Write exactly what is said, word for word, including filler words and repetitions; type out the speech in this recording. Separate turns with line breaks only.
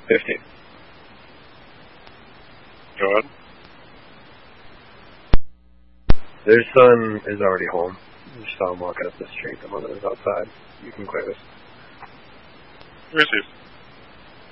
Fifteen.
Go ahead.
Their son is already home. You saw him walking up the street. The mother is outside. You can clear this.
Where is he?